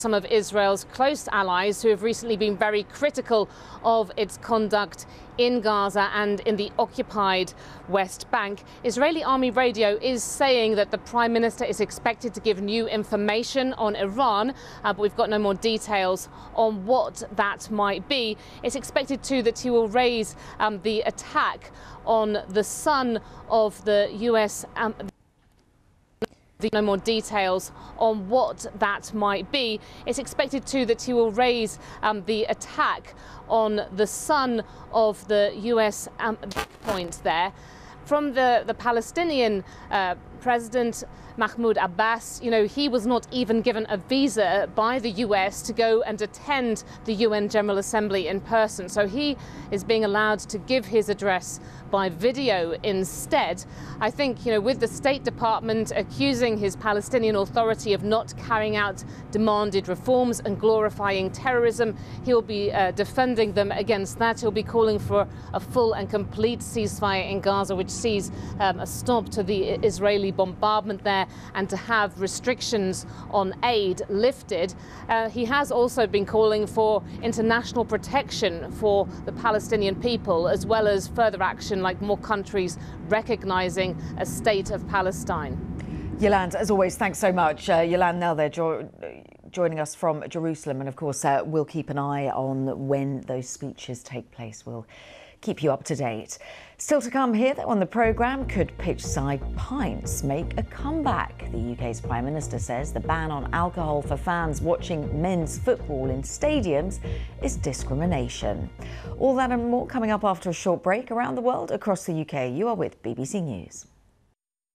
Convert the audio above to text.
Some of Israel's close allies who have recently been very critical of its conduct in Gaza and in the occupied West Bank. Israeli Army radio is saying that the Prime Minister is expected to give new information on Iran, but we've got no more details on what that might be. It's expected too that he will raise the attack on the son of the US. No more details on what that might be. It's expected too that he will raise the attack on the son of the US point there. From the Palestinian President Mahmoud Abbas, he was not even given a visa by the US to go and attend the UN General Assembly in person. So he is being allowed to give his address by video instead. I think, with the State Department accusing his Palestinian Authority of not carrying out demanded reforms and glorifying terrorism, he'll be defending them against that. He'll be calling for a full and complete ceasefire in Gaza, which sees a stop to the Israeli bombardment there and to have restrictions on aid lifted. He has also been calling for international protection for the Palestinian people, as well as further action like more countries recognizing a state of Palestine. Yolande, as always, thanks so much. Yolande Knell there joining us from Jerusalem. And of course, we'll keep an eye on when those speeches take place. We'll keep you up to date. Still to come here, though, on the programme, could pitch-side pints make a comeback? The UK's Prime Minister says the ban on alcohol for fans watching men's football in stadiums is discrimination. All that and more coming up after a short break. Around the world, across the UK, you are with BBC News.